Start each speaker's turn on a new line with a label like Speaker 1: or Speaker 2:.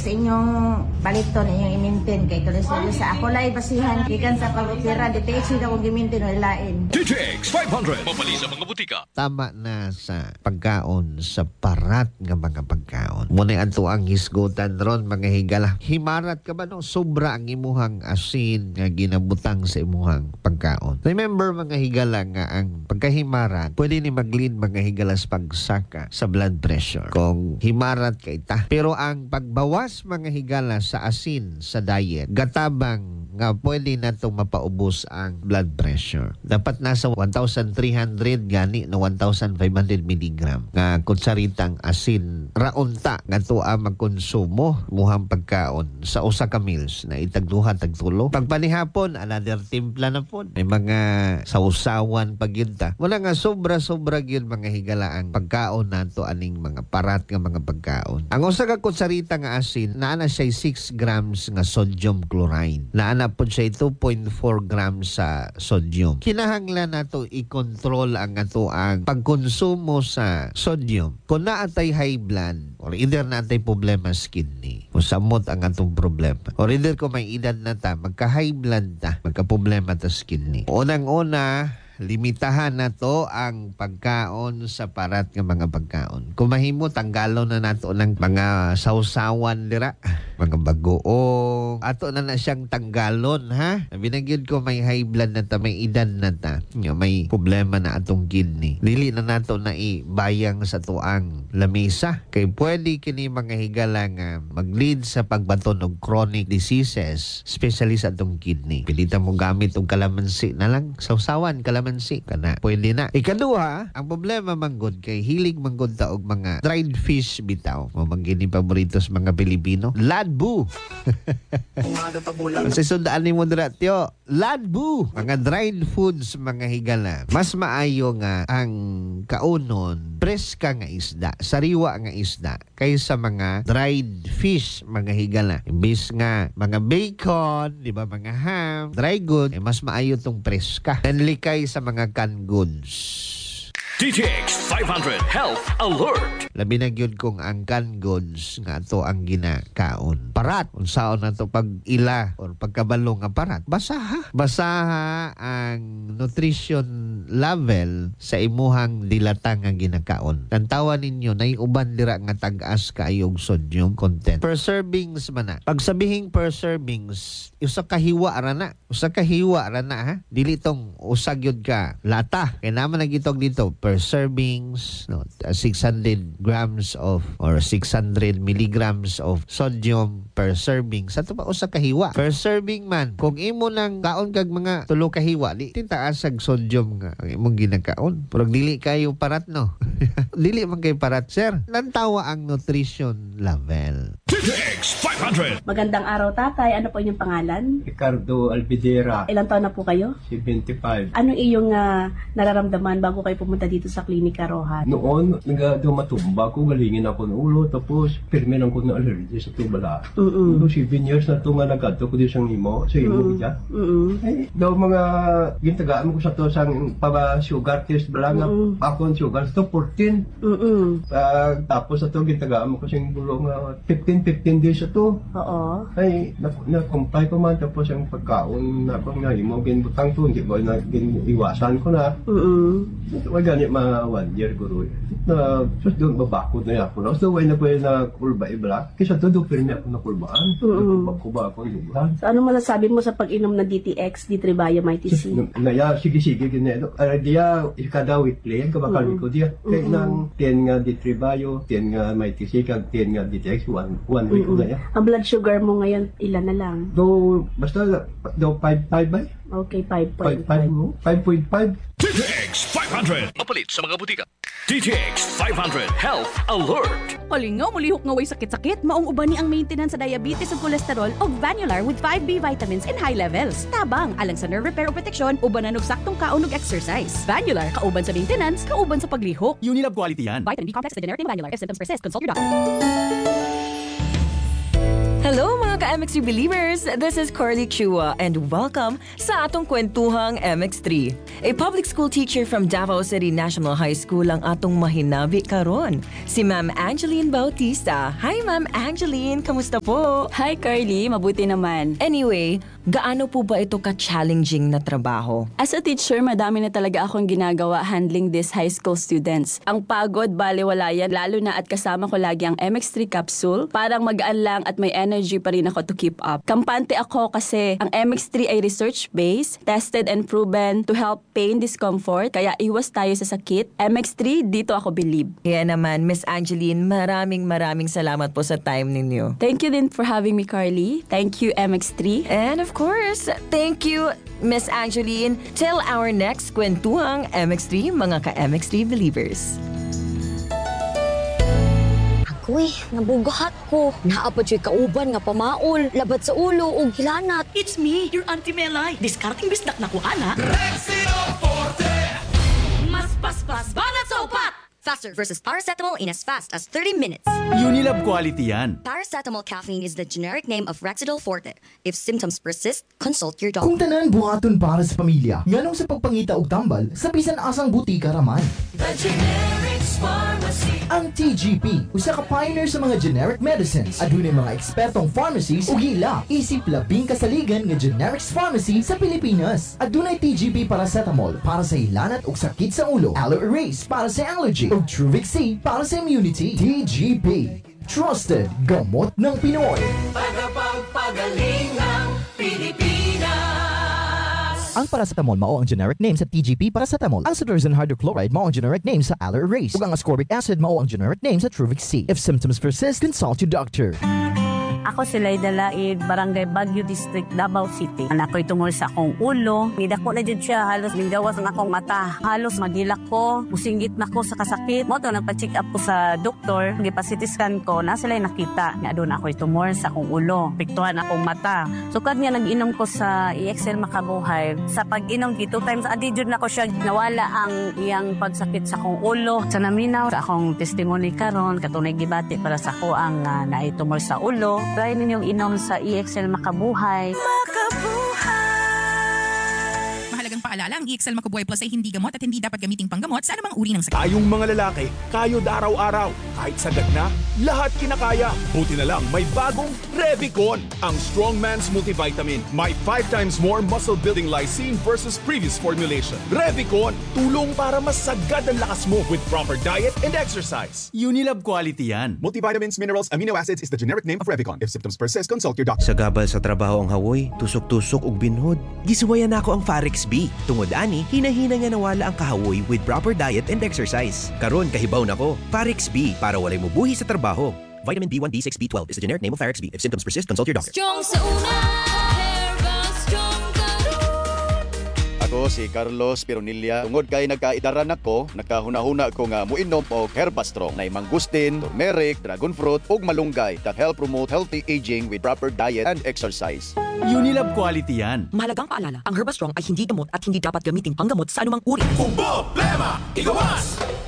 Speaker 1: sa inyong baliton, inyong i-maintain kay tuloy sa ako lay basihan gikan sa pag-opera DTX na kung gi-maintain o ilain.
Speaker 2: DTX 500 mapali sa mga butika.
Speaker 3: Tama na sa pagkaon sa parat nga mga pagkaon. Muna ato ang hisgutan ron mga higala. Himarat ka ba no? Sobra ang imuhang asin nga ginabutang sa imuhang pagkaon. Remember mga higala nga ang pagkahimarat pwede ni maglin mga higala sa pagsaka sa blood pressure kung himarat kay ta. Pero ang pagbawas mga higala sa asin sa diet, gatabang nga pwede na itong mapaubos ang blood pressure. Dapat nasa 1,300 gani na 1,500 mg nga kutsaritang asin raunta nga to ang magkonsumo muhang pagkaon sa usa ka meals na itagduha tagtulo. Pagpanihapon another timpla na po. May mga sausawan pagyunta. Wala nga sobra-sobra gyud mga higala ang pagkaon nato aning mga parat nga mga pagkaon. Ang usa ka kutsarita nga asin naa na siya 6 grams nga sodium chloride. Naa na po siya 2.4 grams sa sodium. Kinahanglan nato i-control ang ato ang pagkonsumo sa sodium. Kung naatay high blood or either naatay problema sa kidney, o samot ang atong problema. Or either kung may edad na ta, magka-high blood ta, magka-problema ta sa kidney. Unang-una, limitahan na to ang pagkaon sa parat ng mga pagkaon. Kung mahimo, tanggalon na nato ng mga sausawan dira, mga bagoong. Ato na siyang tanggalon, ha? Binagyod ko may high blood na ta, may edad na ta, may problema na atong kidney. Dili na nato na ibayang sa tuang lamesa. Kay pwede kini mga higala nga mag-lead sa pagbaton og chronic diseases, especially sa atong kidney. Pilita mo gamit og kalamansi na lang, sausawan, kalamansi kana pwede na. Ikaduha, ang problema manggod kay hilig manggod ta og mga dried fish bitaw. Mo manggini paboritos mga Pilipino, ladbu. Sa sundaan nimo dira tyo, ladbu, mga dried foods mga higala. Mas maayo nga ang kaunon preska nga isda, sariwa nga isda kaysa mga dried fish mga higala. Imbis nga mga bacon, di ba, mga ham, dry goods, mas maayo tong preska. Nanlikay sa mga canned goods.
Speaker 2: DTX 500 Health Alert.
Speaker 3: Labi na gyud kung ang canned goods nga to ang ginakaon. Parat, unsaon na to pag ila or pagkabalo nga parat. Basaha. Basaha ang nutrition level sa imuhang dilata nga ginakaon. Tantawan ninyo na uban dira nga tag-as kaayong sodium content. Per servings man na. Pag sabihing per servings, usa ka hiwa ra na. Usa ka hiwa ra na, ha. Dili tong usag yun ka lata. Kaya naman nagitog dito per servings, 600 grams of or 600 milligrams of sodium per serving. Sa ito pa usa ka hiwa. Per serving man, kung imo nang kaon kag mga tulo ka hiwa, di tintaasag sodium nga ang imong ginakaon. Pero dili kayo parat, no? Dili man kayo parat, sir. Lantawa ang nutrition level.
Speaker 2: DTX 500.
Speaker 4: Magandang araw, tatay. Ano po inyong pangalan?
Speaker 5: Ricardo Albidera,
Speaker 4: Ilang taon na po kayo?
Speaker 5: 75.
Speaker 4: Anong iyong nararamdaman bago kayo pumunta dito sa Klinika Rohan?
Speaker 5: Noon, dumatumba ko, galingin ako ng ulo, tapos pirmi lang ko na allergy sa tubala. So, 7 years na ito nga nagkato ko din sa imo, sa imo siya. Ay, daw mga gintagaan ko sa to sa sugar test bala nga ako ang sugar to 14. Tapos sa to gintagaan ko sa bulong 15 days sa to.
Speaker 4: Oo.
Speaker 5: Ay, na-comply ko man, tapos ang pagkaon na akong nahimo, ginbutang to, hindi ba na iwasan ko na. Wag ganit mga 1 year guro. Na sus doon babakod na ako. So way na pwede na kulba ibla. Kisa to do pirmi ako na kulbaan. Kuba ako lubuhan.
Speaker 4: So ano masasabi mo sa pag-inom ng DTX, D3 Mighty C?
Speaker 5: Naya sige ginedo. Dia kada weekly kabakal ko dia. Kay nang 10 nga D3 Bio, 10 nga Mighty C kag 10 nga DTX one week na ya.
Speaker 4: Ang blood sugar mo ngayon ilan na lang?
Speaker 5: Do basta do 5 ba?
Speaker 4: Okay, 5.5.
Speaker 5: 5.5.
Speaker 2: DTX 500 mapalit sa mga butika. DTX 500 Health Alert.
Speaker 6: Palingaw, mulihok nga way sakit-sakit, maong uban ni ang maintenance sa diabetes ug cholesterol og Vanular with 5B vitamins in high levels. Tabang, alang sa nerve repair o protection, ubanan og saktong kaon ug exercise. Vanular, kauban sa maintenance, kauban sa paglihok.
Speaker 7: Unilab quality yan.
Speaker 6: Vitamin B complex is the generic name Vanular. If symptoms persist, consult your doctor.
Speaker 8: Hello mga
Speaker 7: MX3 believers, this is Carly Chua and welcome sa atong kwentuhang MX3. A public school teacher from Davao City National High School ang atong mahinabi karon, si Ma'am Angeline Bautista. Hi Ma'am Angeline, kamusta po?
Speaker 8: Hi Carly, mabuti naman.
Speaker 7: Anyway, gaano po ba ito ka-challenging na trabaho?
Speaker 8: As a teacher, madami na talaga akong ginagawa handling these high school students. Ang pagod, baliwala yan, lalo na at kasama ko lagi ang MX3 capsule. Parang magaan lang at may energy pa rin ako to keep up. Kampante ako kasi ang MX3 ay research-based, tested and proven to help pain, discomfort, kaya iwas tayo sa sakit. MX3, dito ako believe.
Speaker 7: Kaya naman, Miss Angeline, maraming salamat po sa time ninyo.
Speaker 8: Thank you din for having me, Carly. Thank you, MX3.
Speaker 7: And of course, thank you, Miss Angeline. Till our next kwentuhang MX3, mga ka-MX3 believers.
Speaker 9: Uy, nabugahat ko. Naapad siya kauban nga pamaol, labat sa ulo ug hilanat.
Speaker 6: It's me, your Auntie Melay. Discarding bisdak na ko, ana. Mas paspas, banat sa upat!
Speaker 9: Faster versus paracetamol in as fast as 30 minutes.
Speaker 10: Unilab quality yan.
Speaker 9: Paracetamol caffeine is the generic name of Rexidol Forte. If symptoms persist, consult your doctor.
Speaker 11: Kung tanan buhaton para sa pamilya, nganong sa pagpangita og tambal, sa bisan asang butika raman.
Speaker 12: The Generics Pharmacy.
Speaker 11: Ang TGP, usa ka pioneer sa mga generic medicines. Adunay mga ekspertong pharmacies ug ila isip labing kasaligan nga generics pharmacy sa Pilipinas. Adunay TGP paracetamol para sa hilanat ug sakit sa ulo, Aloe Erase para sa allergy, ug Truvix C para sa immunity. TGP, trusted gamot ng Pinoy.
Speaker 12: Tagapagpagaling ng Pilipinas.
Speaker 11: Ang paracetamol mao ang generic name sa TGP paracetamol. Ang cetirizine hydrochloride mao ang generic name sa Aloe Erase. Ug ang ascorbic acid mao ang generic name sa Truvix C. If symptoms persist, consult your doctor.
Speaker 4: Ako si Layda Laid, Barangay Baguio District, Davao City. Anak ko'y tungol sa akong ulo. Nidako na dyan siya, halos ninggawas ang akong mata. Halos magilak ko, musinggit na ko sa kasakit. Mo to, nagpa-check up ko sa doktor. Nagpa-CT scan ko, na sila nakita. Nga doon ako'y tumor sa akong ulo. Piktuhan akong mata. Sukad nga nag-inom ko sa EXL Makabuhay. Sa pag-inom, 2 times a day dyan na ko siya. Nawala ang iyang pagsakit sa akong ulo. Sa naminaw, sa akong testimony karon, katunay gibati para sa ako ang naitumor sa ulo. Try ninyong inom sa EXL Makabuhay.
Speaker 13: Mahalagang paalala, ang EXL Makabuhay Plus ay hindi gamot at hindi dapat gamiting panggamot sa anumang uri ng sakit.
Speaker 10: Tayong mga lalaki, kayod araw-araw. Kahit sagad na, lahat kinakaya. Buti na lang, may bagong Revicon. Ang Strong Man's Multivitamin. May 5 times more muscle-building lysine versus previous formulation. Revicon, tulong para mas sagad ang lakas mo with proper diet and exercise. Unilab quality yan.
Speaker 14: Multivitamins, minerals, amino acids is the generic name of Revicon. If symptoms persist, consult your doctor.
Speaker 15: Sa gabal sa trabaho ang hawoy, tusok-tusok ug binhod. Gisuwayan nako ang Farex B. Tungod ani, hinahina nga nawala ang kahawoy with proper diet and exercise. Karon kahibaw nako, Farex B para walay mubuhi sa trabaho. Vitamin B1, B6, B12 is the generic name of Farex B. If symptoms persist, consult your doctor.
Speaker 12: Strong sa una, Herbal Strong karon.
Speaker 16: Ako si Carlos Pironilla. Tungod kay nagkaidaran ako, nakahuna-huna ko nga muinom og Herbastrong na mangustin, turmeric, dragon fruit ug malunggay that help promote healthy aging with proper diet and exercise.
Speaker 10: Unilab quality yan.
Speaker 7: Mahalagang paalala, ang Herbastrong ay hindi gamot at hindi dapat gamitin panggamot sa anumang uri.
Speaker 12: Kung problema, igawas!